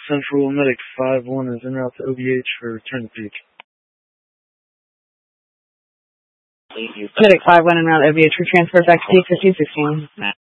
Central Medic 5-1 is en route to OVH for return to peak. Medic 5-1 en route to OVH for transport back to peak 1516.